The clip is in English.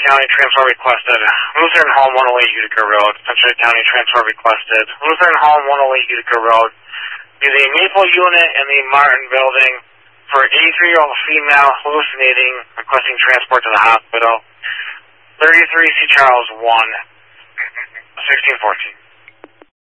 County transfer requested. Lutheran Home 108 Utica Road. Century County transfer requested. Lutheran Home 108 Utica Road. To the Maple Unit in the Martin Building for 83-year-old female hallucinating, requesting transport to the hospital. 33 C. Charles 1, 1614.